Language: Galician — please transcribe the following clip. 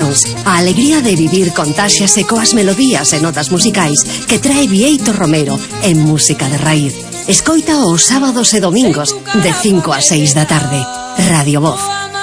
cancións. A alegría de vivir contáxiase coas melodías e notas musicais que trae Bieito Romero en Música de Raíz. Escoita os sábados e domingos de 5 a 6 da tarde. Radio Voz.